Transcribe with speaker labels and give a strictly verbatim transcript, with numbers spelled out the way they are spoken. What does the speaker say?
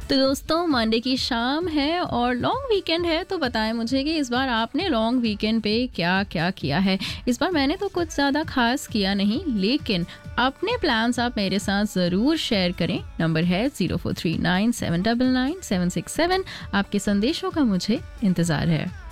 Speaker 1: तो दोस्तों मंडे की शाम है और लॉन्ग वीकेंड है, तो बताएं मुझे कि इस बार आपने लॉन्ग वीकेंड पे क्या क्या किया है। इस बार मैंने तो कुछ ज़्यादा खास किया नहीं, लेकिन अपने प्लान्स आप मेरे साथ ज़रूर शेयर करें। नंबर है zero four three nine seven nine nine seven six seven. आपके संदेशों का मुझे इंतज़ार है।